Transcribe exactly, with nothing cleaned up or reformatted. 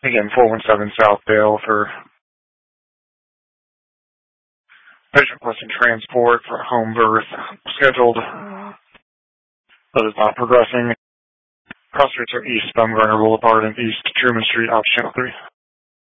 Again, four one seven South Dale for patient requesting transport for home birth scheduled, but is not progressing. Cross streets are East Baumgartner Boulevard and East Truman Street, off Channel three.